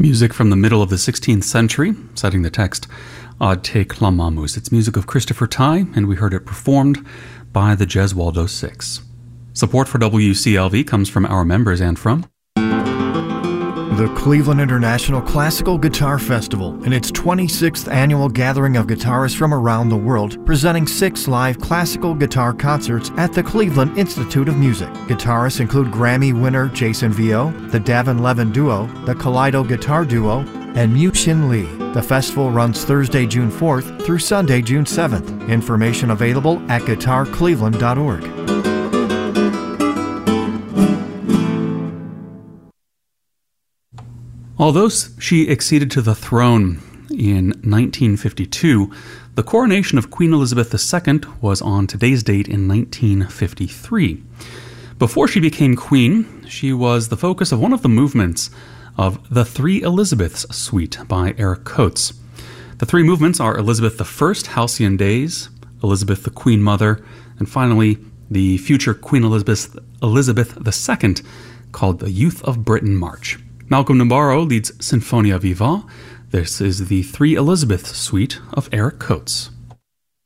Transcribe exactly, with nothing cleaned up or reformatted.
Music from the middle of the sixteenth century, citing the text Ad te clamamus. It's music of Christopher Tye, and we heard it performed by the Gesualdo Six. Support for W C L V comes from our members and from the Cleveland International Classical Guitar Festival in its twenty-sixth annual gathering of guitarists from around the world, presenting six live classical guitar concerts at the Cleveland Institute of Music. Guitarists include Grammy winner Jason Vio, the Davin Levin Duo, the Kaleido Guitar Duo, and Mu-Shin Lee. The festival runs Thursday, June fourth through Sunday, June seventh. Information available at guitar cleveland dot org. Although she acceded to the throne in nineteen fifty-two, the coronation of Queen Elizabeth the Second was on today's date in nineteen fifty-three. Before she became queen, she was the focus of one of the movements of the Three Elizabeths Suite by Eric Coates. The three movements are Elizabeth the First, Halcyon Days, Elizabeth the Queen Mother, and finally the future Queen Elizabeth, Elizabeth the Second, called the Youth of Britain March. Malcolm Nabarro leads Sinfonia Viva. This is the Three Elizabeths Suite of Eric Coates.